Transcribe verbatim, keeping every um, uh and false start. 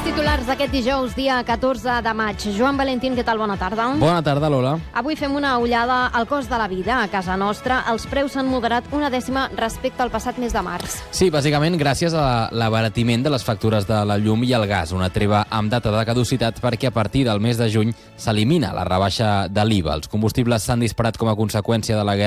titulars d'aquest dijous, dia catorze de maig. Joan Valentín, què tal? Bona tarda. Bona tarda, Lola. Avui fem una ullada al cost de la vida. A casa nostra, els preus s'han moderat una dècima respecte al passat mes de març. Sí, bàsicament gràcies a l'abaratiment de les factures de la llum i el gas, una treva amb data de caducitat perquè a partir del mes de juny s'elimina la rebaixa de l'I V A. Els combustibles s'han disparat com a conseqüència de la guerra